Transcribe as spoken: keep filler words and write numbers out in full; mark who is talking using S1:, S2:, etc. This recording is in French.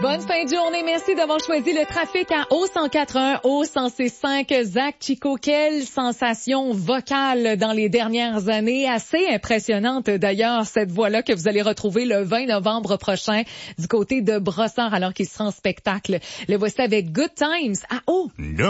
S1: Bonne fin de journée. Merci d'avoir choisi le trafic à O cent quatre point un, O cent six point cinq. Zach Chico, quelle sensation vocale dans les dernières années. Assez impressionnante d'ailleurs, cette voix-là que vous allez retrouver le vingt novembre prochain du côté de Brossard alors qu'il sera en spectacle. Le voici avec Good Times à O.